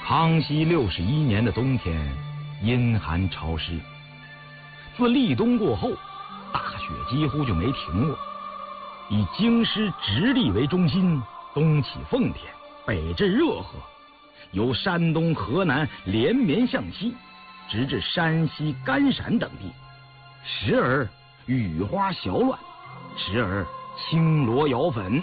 康熙61年的冬天，阴寒潮湿。自立冬过后，大雪几乎就没停过。以京师直隶为中心，东起奉天，北至热河，由山东、河南连绵向西，直至山西、甘陕等地，时而雨花小乱，时而青罗摇粉。